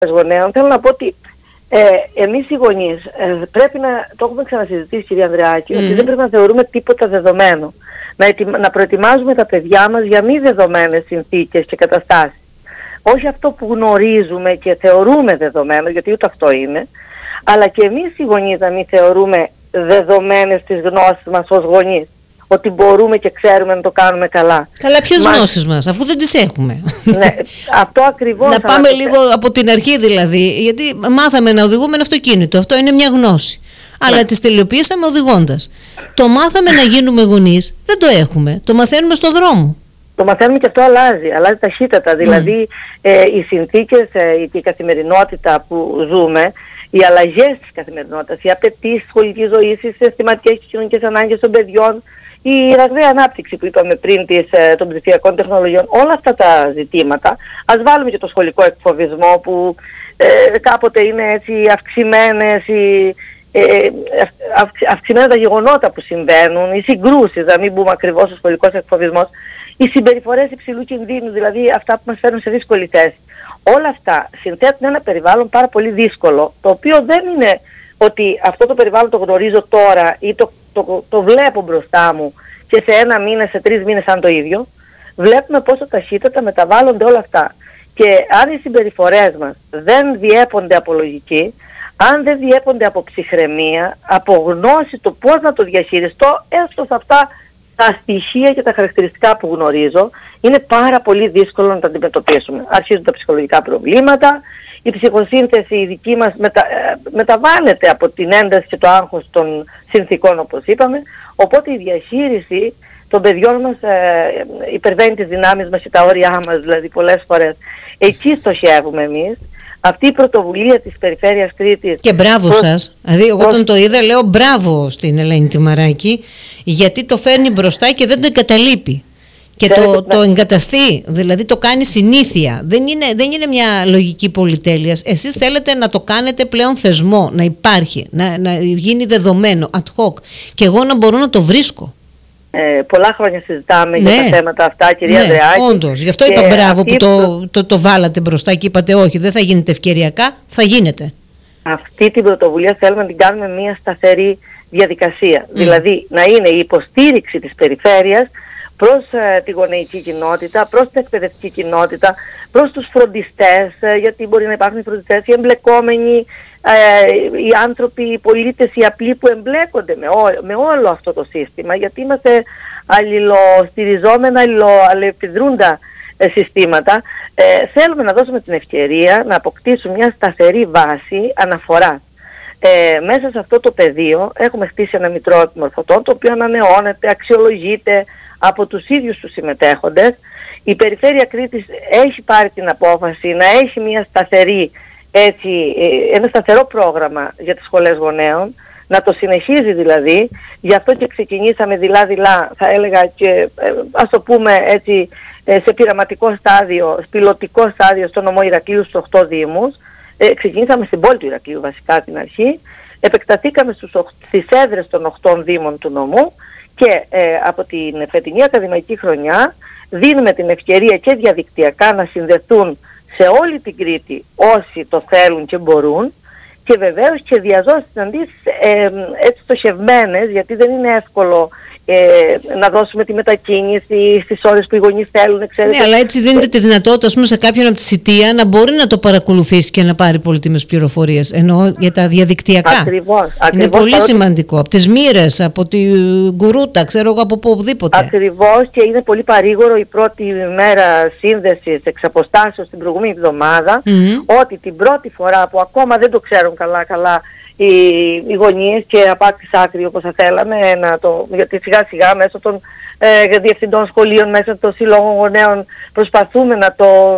γονέων, θέλω να πω ότι εμείς οι γονείς πρέπει να, το έχουμε ξανασυζητήσει κυρία Ανδρεάκη, ότι δεν πρέπει να θεωρούμε τίποτα δεδομένο. Να προετοιμάζουμε τα παιδιά μας για μη δεδομένες συνθήκες και καταστάσεις. Όχι αυτό που γνωρίζουμε και θεωρούμε δεδομένο, γιατί ούτε αυτό είναι, αλλά και εμείς οι γονείς να μην θεωρούμε δεδομένες τις γνώσεις μας ως γονείς. Ότι μπορούμε και ξέρουμε να το κάνουμε καλά. Καλά, ποιες γνώσεις μας, αφού δεν τις έχουμε. Ναι, αυτό ακριβώς. Να πάμε λίγο από την αρχή δηλαδή, γιατί μάθαμε να οδηγούμε ένα αυτοκίνητο, αυτό είναι μια γνώση. Αλλά τις τελειοποιήσαμε οδηγώντας. Το μάθαμε να γίνουμε γονείς, δεν το έχουμε, το μαθαίνουμε στο δρόμο. Το μαθαίνουμε και αυτό αλλάζει ταχύτατα. Δηλαδή οι συνθήκες και η καθημερινότητα που ζούμε, οι αλλαγές της καθημερινότητας, οι απαιτήσεις σχολικής ζωής, οι συστηματικές και κοινωνικές ανάγκες των παιδιών, η ραγδαία ανάπτυξη που είπαμε πριν των ψηφιακών τεχνολογιών, όλα αυτά τα ζητήματα, ας βάλουμε και το σχολικό εκφοβισμό που κάποτε είναι έτσι αυξημένα τα γεγονότα που συμβαίνουν, οι συγκρούσεις, να μην πούμε ακριβώς ο σχολικός εκφοβισμός, οι συμπεριφορές υψηλού κινδύνου, δηλαδή αυτά που μας φέρνουν σε δύσκολη θέση. Όλα αυτά συνθέτουν ένα περιβάλλον πάρα πολύ δύσκολο, το οποίο δεν είναι ότι αυτό το περιβάλλον το γνωρίζω τώρα ή το βλέπω μπροστά μου και σε 1 μήνα, σε 3 μήνες αν το ίδιο. Βλέπουμε πόσο ταχύτατα μεταβάλλονται όλα αυτά. Και αν οι συμπεριφορές μας δεν διέπονται από λογική, αν δεν διέπονται από ψυχραιμία, από γνώση το πώς να το διαχειριστώ, έστω σε αυτά τα στοιχεία και τα χαρακτηριστικά που γνωρίζω, είναι πάρα πολύ δύσκολο να τα αντιμετωπίσουμε. Αρχίζουν τα ψυχολογικά προβλήματα, η ψυχοσύνθεση η δική μας μεταβάλλεται από την ένταση και το άγχος των συνθήκων όπως είπαμε, οπότε η διαχείριση των παιδιών μας υπερβαίνει τις δυνάμεις μας και τα όρια μας, δηλαδή πολλές φορές. Εκεί στοχεύουμε εμείς. Αυτή η πρωτοβουλία της Περιφέρειας Κρήτης... Και μπράβο σας. Δηλαδή εγώ όταν το είδα λέω μπράβο στην Ελένη Τιμαράκη, γιατί το φέρνει μπροστά και δεν το εγκαταλείπει. Και το εγκαταστεί, δηλαδή το κάνει συνήθεια. Δεν είναι μια λογική πολυτέλειας. Εσείς θέλετε να το κάνετε πλέον θεσμό, να υπάρχει, να γίνει δεδομένο, ad hoc. Και εγώ να μπορώ να το βρίσκω. Πολλά χρόνια συζητάμε για τα θέματα αυτά, κυρία Ανδρεάκη. Όντως, γι' αυτό είπα μπράβο που το βάλατε μπροστά και είπατε όχι, δεν θα γίνεται ευκαιριακά, θα γίνεται. Αυτή την πρωτοβουλία θέλουμε να την κάνουμε μια σταθερή διαδικασία. Δηλαδή να είναι η υποστήριξη της περιφέρειας προς τη γονεϊκή κοινότητα, προς την εκπαιδευτική κοινότητα, προς τους φροντιστές, γιατί μπορεί να υπάρχουν οι φροντιστές, οι εμπλεκόμενοι, οι άνθρωποι, οι πολίτες, οι απλοί που εμπλέκονται με όλο αυτό το σύστημα, γιατί είμαστε αλληλοστηριζόμενα, αλληλοεπιδρούντα συστήματα. Θέλουμε να δώσουμε την ευκαιρία να αποκτήσουμε μια σταθερή βάση αναφοράς. Μέσα σε αυτό το πεδίο έχουμε χτίσει ένα μητρό επιμορφωτών, το οποίο ανανεώνεται, αξιολογείται από τους ίδιους τους συμμετέχοντες. Η Περιφέρεια Κρήτης έχει πάρει την απόφαση να έχει μια σταθερή, ένα σταθερό πρόγραμμα για τις σχολές γονέων, να το συνεχίζει δηλαδή. Γι' αυτό και ξεκινήσαμε δειλά-δειλά, θα έλεγα και ας το πούμε έτσι, σε πειραματικό στάδιο, πιλωτικό στάδιο στο νομό Ηρακλείου στους 8 δήμους. Ξεκινήσαμε στην πόλη του Ηρακλείου βασικά την αρχή, επεκταθήκαμε στις έδρες των 8 δήμων του νομού και από την φετινή ακαδημαϊκή χρονιά δίνουμε την ευκαιρία και διαδικτυακά να συνδεθούν σε όλη την Κρήτη όσοι το θέλουν και μπορούν, και βεβαίως και διαζώσεις συναντήσεις έτσι στοχευμένες, γιατί δεν είναι εύκολο να δώσουμε τη μετακίνηση στις ώρες που οι γονείς θέλουν. Ξέρετε. Ναι, αλλά έτσι δίνεται τη δυνατότητα ας πούμε, σε κάποιον από τη Σιτία να μπορεί να το παρακολουθήσει και να πάρει πολύτιμες πληροφορίες, εννοώ για τα διαδικτυακά. Ακριβώς, είναι πολύ σημαντικό. Από τις Μοίρες, από την Γκουρούτα, ξέρω εγώ από οπουδήποτε. Ακριβώς, και είναι πολύ παρήγορο η πρώτη μέρα σύνδεσης εξ αποστάσεως την προηγούμενη εβδομάδα, ότι την πρώτη φορά που ακόμα δεν το ξέρουν καλά οι γονείς και από άκρη σ' άκρη όπως θα θέλαμε, γιατί σιγά σιγά μέσω των διευθυντών σχολείων, μέσω των συλλόγων γονέων προσπαθούμε να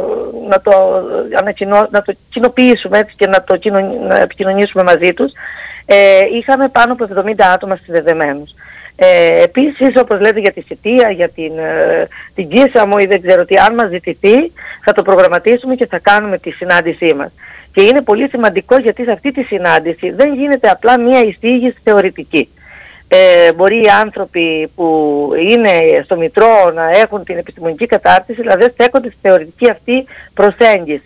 το κοινοποιήσουμε έτσι, και να επικοινωνήσουμε μαζί τους. Είχαμε πάνω από 70 άτομα συνδεδεμένους. Επίσης, όπως λέτε για τη Σιτία, για την Κίσαμο ή δεν ξέρω τι, αν μας ζητηθεί θα το προγραμματίσουμε και θα κάνουμε τη συνάντησή μας. Και είναι πολύ σημαντικό γιατί σε αυτή τη συνάντηση δεν γίνεται απλά μία εισήγηση θεωρητική. Μπορεί οι άνθρωποι που είναι στο Μητρό να έχουν την επιστημονική κατάρτιση, αλλά δεν στέκονται στη θεωρητική αυτή προσέγγιση.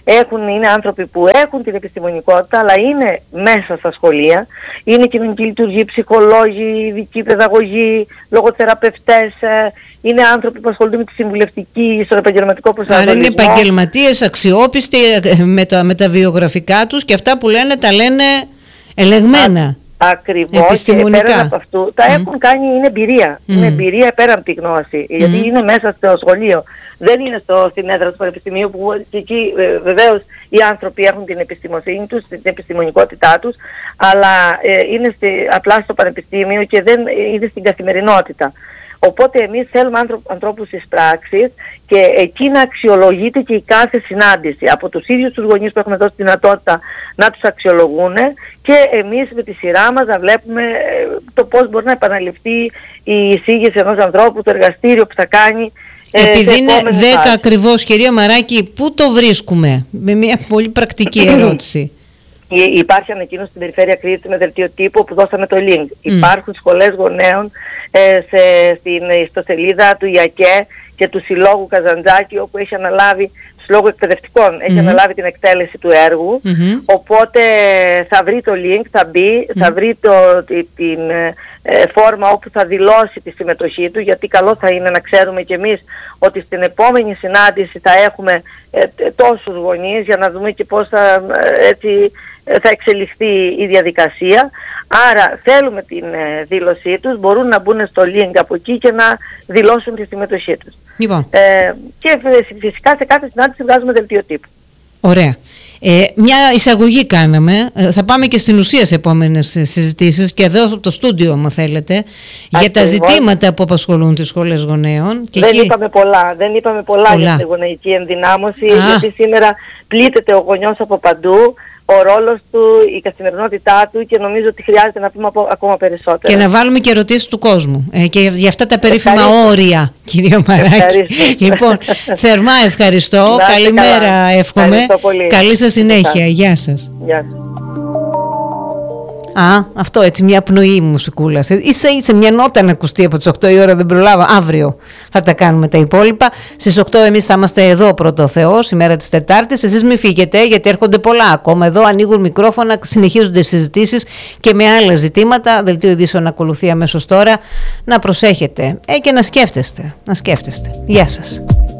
είναι άνθρωποι που έχουν την επιστημονικότητα, αλλά είναι μέσα στα σχολεία, είναι κοινωνικοί λειτουργοί, ψυχολόγοι, ειδικοί παιδαγωγοί, λογοθεραπευτές, είναι άνθρωποι που ασχολούνται με τη συμβουλευτική στον επαγγελματικό προσανατολισμό. Άρα είναι επαγγελματίες αξιόπιστοι με τα βιογραφικά τους και αυτά που λένε τα λένε ελεγμένα. Ακριβώς, και πέραν από αυτού τα έχουν κάνει, είναι εμπειρία. Είναι εμπειρία πέραν από τη γνώση. Γιατί είναι μέσα στο σχολείο. Δεν είναι στην έδρα του πανεπιστημίου που εκεί βεβαίως οι άνθρωποι έχουν την επιστημοσύνη τους, την επιστημονικότητά τους, αλλά είναι απλά στο πανεπιστήμιο και δεν είναι στην καθημερινότητα. Οπότε εμείς θέλουμε ανθρώπους της πράξης και εκεί να αξιολογείται και η κάθε συνάντηση από τους ίδιους τους γονείς που έχουμε δώσει τη δυνατότητα να τους αξιολογούν και εμείς με τη σειρά μας να βλέπουμε το πώς μπορεί να επαναληφθεί η εισήγηση ενός ανθρώπου, το εργαστήριο που θα κάνει. Επειδή είναι 10 ακριβώς, κυρία Μαράκη, πού το βρίσκουμε? Με μια πολύ πρακτική ερώτηση. Υπάρχει ανακοίνωση στην Περιφέρεια Κρήτης με δελτίο τύπου που δώσαμε το link. Υπάρχουν σχολές γονέων στην ιστοσελίδα του ΙΑΚΕ και του Συλλόγου Καζαντζάκη, όπου έχει αναλάβει, Συλλόγου Εκπαιδευτικών, έχει αναλάβει την εκτέλεση του έργου. Οπότε θα βρει το link, θα μπει, θα βρει την φόρμα όπου θα δηλώσει τη συμμετοχή του, γιατί καλό θα είναι να ξέρουμε κι εμείς ότι στην επόμενη συνάντηση θα έχουμε τόσους γονείς για να δούμε και πώς θα εξελιχθεί η διαδικασία. Άρα θέλουμε την δήλωσή τους, μπορούν να μπουν στο link από εκεί και να δηλώσουν τη συμμετοχή τους. Λοιπόν. Και φυσικά σε κάθε συνάντηση βγάζουμε δελτίο τύπου. Ωραία. Μια εισαγωγή κάναμε, θα πάμε και στην ουσία σε επόμενες συζητήσεις και εδώ από το στούντιο, αν θέλετε, για τα ζητήματα που απασχολούν τις σχολές γονέων. Και δεν είπαμε πολλά για τη γονεϊκή ενδυνάμωση, γιατί σήμερα πλήττεται ο γονιός από παντού, ο ρόλος του, η καθημερινότητά του, και νομίζω ότι χρειάζεται να πούμε ακόμα περισσότερα. Και να βάλουμε και ερωτήσεις του κόσμου και για αυτά τα περίφημα όρια, κυρία Μαράκη. Λοιπόν, θερμά ευχαριστώ, καλημέρα εύχομαι, καλή σας συνέχεια, γεια σας. Γεια σας. Αυτό έτσι, μια πνοή μουσικούλα. Είσαι μια νότα να ακουστεί από τις 8 η ώρα, δεν προλάβα. Αύριο θα τα κάνουμε τα υπόλοιπα. Στις 8 εμείς θα είμαστε εδώ, πρώτο ο Θεός, ημέρα της Τετάρτης. Εσείς μην φύγετε, γιατί έρχονται πολλά ακόμα. Εδώ ανοίγουν μικρόφωνα, συνεχίζονται συζητήσεις και με άλλα ζητήματα. Δελτίο ειδήσεων ακολουθεί αμέσως τώρα. Να προσέχετε και να σκέφτεστε. Γεια σας.